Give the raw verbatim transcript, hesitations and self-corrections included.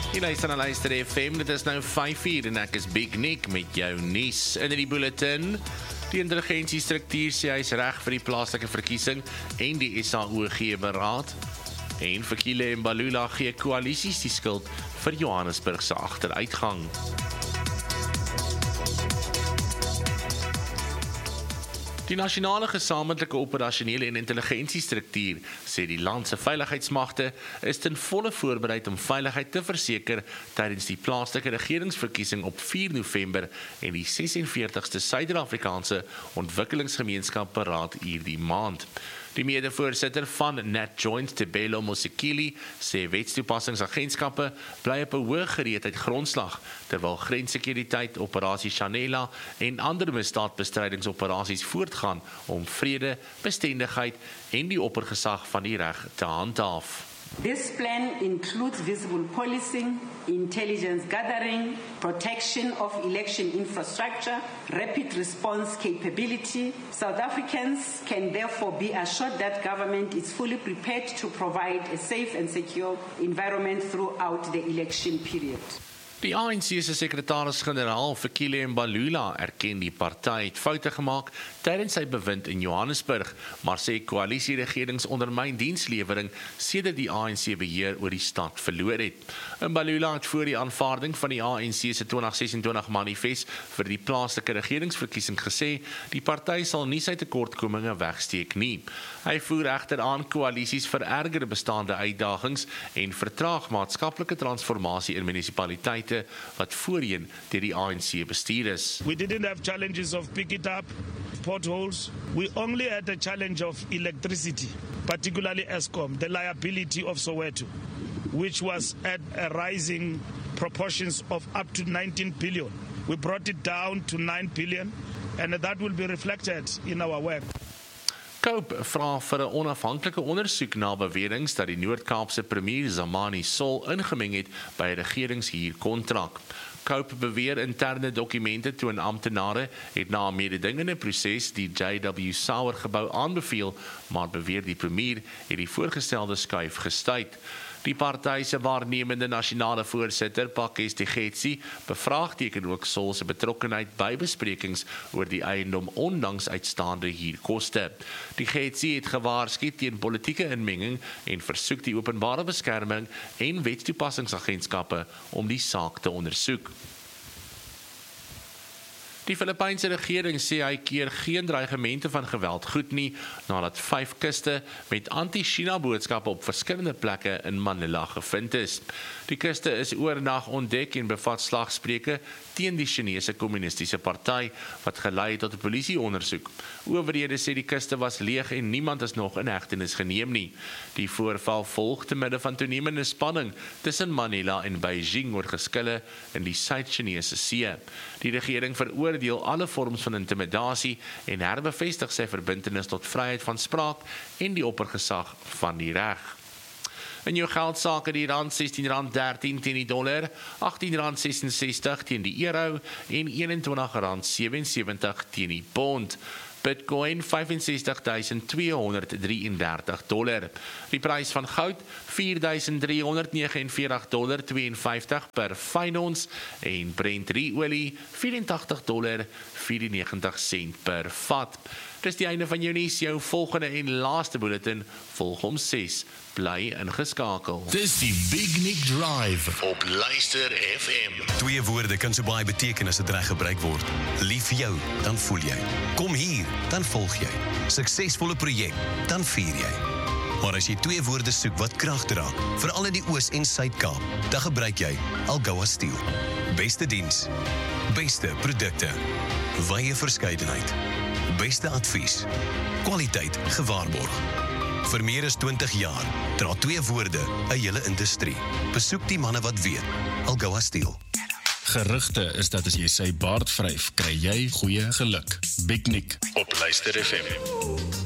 Jy luister na Luister F M, dit is nou vyf uur en ek is Big Nick met jou nuus in die bulletin. Die intelligentiestruktuur sê hy is reg vir die plaaslike verkiesing en die S A O gee beraad. En Fikile Mbalula gee koalisies die skuld vir Johannesburg se agteruitgang. Die nasionale gesamentlike operasionele en intelligentiestruktuur sê die land se veiligheidsmagte is ten volle voorbereid om veiligheid te verseker tydens die plaaslike regeringsverkiesing op vier November en die ses en veertigste Suider-Afrikaanse Ontwikkelingsgemeenskap beraad hierdie maand. Die mede-voorsitter van NatJoint, Tebelo Mosekile, sê wetstoepassingsagentskappe bly op 'n hoë gereedheid grondslag, terwyl grenssekuriteit, operasie Chanela en ander misdaadbestrydingsoperasies voortgaan om vrede, bestendigheid en die oppergesag van die reg te handhaaf. This plan includes visible policing, intelligence gathering, protection of election infrastructure, rapid response capability. South Africans can therefore be assured that government is fully prepared to provide a safe and secure environment throughout the election period. Die A N C se sekretaris-generaal Fikile Mbalula erken die party het foute gemaak tydens sy bewind in Johannesburg, maar sê koalisieregerings ondermyn dienslewering sedert die A N C beheer oor die stad verloor het. Mbalula het voor die aanvaarding van die A N C se twintig ses en twintig manifest vir die plaaslike regeringsverkiesing gesê, die party sal nie sy tekortkominge wegsteek nie. Hy voer egter aan koalisies vererger bestaande uitdagings en vertraag maatskaplike transformasie in munisipaliteite wat voorheen deur die A N C bestuur is. We didn't have challenges of pick it up, potholes. We only had a challenge of electricity, particularly Eskom, the liability of Soweto, which was at a rising proportions of up to nineteen billion. We brought it down to nine billion, and that will be reflected in our work. Cope vra vir 'n onafhanklike ondersoek na beweringe dat die Noord-Kaapse premier Zamani Sol ingemeng het by 'n regeringshuurkontrak. Cope beweer interne dokumente toon amptenare het na 'n mededingende proses die J W Sauer gebou aanbeveel, maar beweer die premier het die voorgestelde skuif gestuit. Die party se waarnemende nasionale voorsitter, Pakes Tigetsi, bevraagteken ook Sol se betrokkenheid by besprekings oor die eiendom ondanks uitstaande huurkoste. Tigetsi het gewaarsku teen politieke inmenging en versoek die openbare beskerming en wetstoepassingsagentskappe om die saak te ondersoek. Die Filipynse regering sê hy keer geen dreigemente van geweld goed nie, nadat vyf kiste met anti-China boodskappe op verskillende plekke in Manila gevind is. Die kiste is oornag ontdek en bevat slagspreuke teen die Chinese Kommunistiese Party, wat gelei het tot 'n polisieondersoek. Owerhede sê die kiste was leeg en niemand is nog in hegtenis geneem nie. Die voorval volg te midde van toenemende spanning tussen Manila en Beijing oor geskille in die Suid-Chinese See. Die regering veroordeel alle vorms van intimidasie en herbevestig sy verbintenis tot vryheid van spraak en die oppergesag van die reg. In jou geldsake die rand sestien rand dertien teen die dollar, agttien rand sesensestig teen die euro en eenentwintig rand sewensewentig teen die pond. Bitcoin vyf en sestig tuisend tweehonderd drieëndertig dollar. Die prys van goud vier duisend driehonderd negenenveertig dollar tweeënvyftig per fyn ons en Brent olie vyf en agtig dollar vyfennegentig sent per vat. Dis die einde van jou nuus, jou volgende en laaste bulletin volg om ses. Bly ingeskakel. Dis die Big Nick Drive op Luister F M. Twee woorde kan so baie beteken as dit reg gebruik word. Lief vir jou, dan voel jy. Kom hier, dan volg jy. Suksesvolle projek, dan vier jy. Maar as jy twee woorde soek wat krag dra, veral in die Oos- en Suid-Kaap, dan gebruik jy Algoa Steel. Beste diens, beste produkte, wye verskeidenheid, beste advies, kwaliteit gewaarborg. Vir meer as twintig jaar dra twee woorde 'n hele industrie. Besoek die manne wat weet. Algoa Steel. Gerugte is dat as jy sy baard vryf, kry jy goeie geluk. Big Nick op Luister F M.